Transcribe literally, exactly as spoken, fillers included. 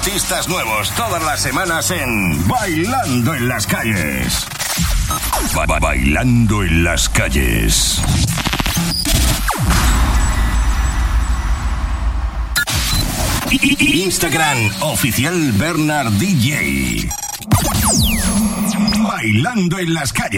artistas nuevos todas las semanas en Bailando en las Calles. Ba- ba- Bailando en las Calles. Instagram oficial Bernard D J. Bailando en las Calles.